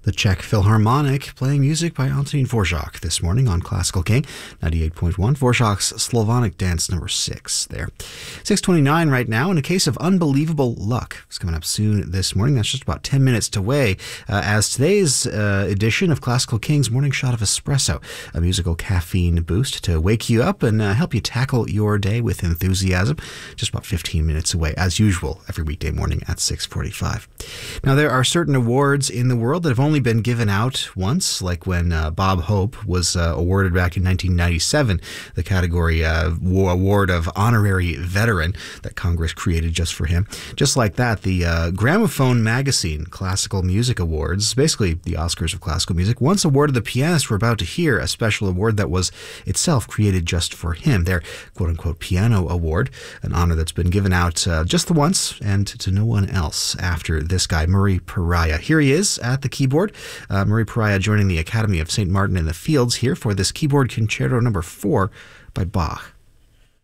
The Czech Philharmonic playing music by Antonín Dvořák this morning on Classical King 98.1. Dvořák's Slavonic Dance number 6 there. 6:29 right now, in a case of unbelievable luck. It's coming up soon this morning. That's just about 10 minutes away as today's edition of Classical King's Morning Shot of Espresso, a musical caffeine boost to wake you up and help you tackle your day with enthusiasm. Just about 15 minutes away, as usual, every weekday morning at 6:45. Now, there are certain awards in the world that have only been given out once, like when Bob Hope was awarded back in 1997 the category Award of Honorary Veteran that Congress created just for him. Just like that, the Gramophone Magazine Classical Music Awards, basically the Oscars of classical music, once awarded the pianist we're about to hear a special award that was itself created just for him, their quote-unquote piano award, an honor that's been given out just the once and to no one else after this guy, Murray Perahia. Here he is at the keyboard. Murray Perahia joining the Academy of St. Martin in the Fields here for this keyboard concerto number 4 by Bach.